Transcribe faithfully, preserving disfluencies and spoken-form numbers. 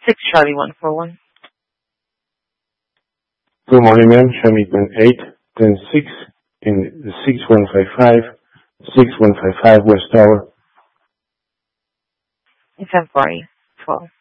six Charlie one four one. Good morning, ma'am. Show me ten eight, ten six in the six one five five, six one five five West Tower. ten forty, twelve.